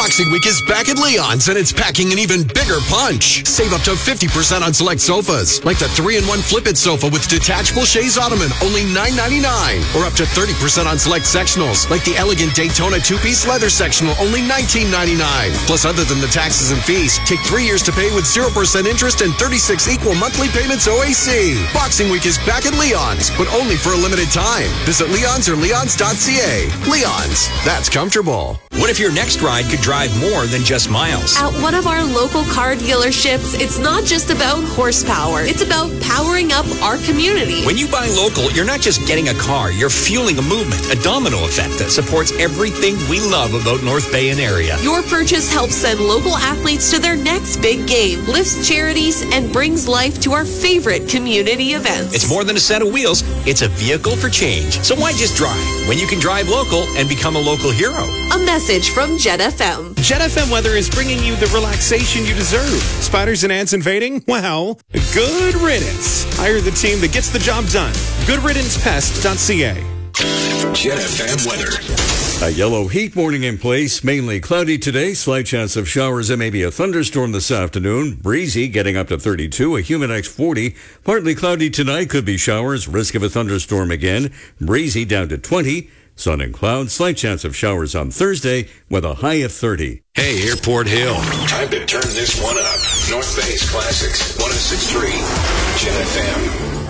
Boxing Week is back at Leon's, and it's packing an even bigger punch. Save up to 50% on select sofas, like the 3-in-1 Flip-It sofa with detachable chaise ottoman, only $9.99. Or up to 30% on select sectionals, like the elegant Daytona 2-piece leather sectional, only $19.99. Plus, other than the taxes and fees, take 3 years to pay with 0% interest and 36 equal monthly payments OAC. Boxing Week is back at Leon's, but only for a limited time. Visit Leon's or leons.ca. Leon's, that's comfortable. What if your next ride could drive more than just miles? At one of our local car dealerships, it's not just about horsepower. It's about powering up our community. When you buy local, you're not just getting a car. You're fueling a movement, a domino effect that supports everything we love about North Bay and area. Your purchase helps send local athletes to their next big game, lifts charities, and brings life to our favorite community events. It's more than a set of wheels. It's a vehicle for change. So why just drive when you can drive local and become a local hero? A message from Jet FM. Jet FM weather is bringing you the relaxation you deserve. Spiders and ants invading? Well, good riddance. Hire the team that gets the job done. GoodRiddancePest.ca. Jet FM weather. A yellow heat warning in place. Mainly cloudy today. Slight chance of showers and maybe a thunderstorm this afternoon. Breezy getting up to 32. A Humidex 40. Partly cloudy tonight. Could be showers. Risk of a thunderstorm again. Breezy down to 20. Sun and clouds. Slight chance of showers on Thursday with a high of 30. Hey, Airport Hill. Time to turn this one up. North Bay's Classics 106.3. Jet FM.